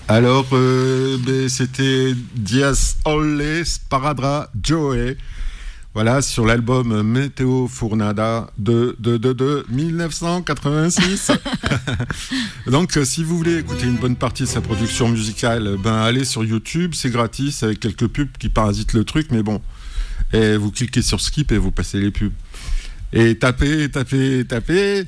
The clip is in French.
Alors, c'était Dias Olle Sparadra Joe. Voilà, sur l'album Meteo Fournada de 1986. Donc, si vous voulez écouter une bonne partie de sa production musicale, allez sur YouTube, c'est gratis, avec quelques pubs qui parasitent le truc, mais bon. Et vous cliquez sur Skip et vous passez les pubs. Et tapez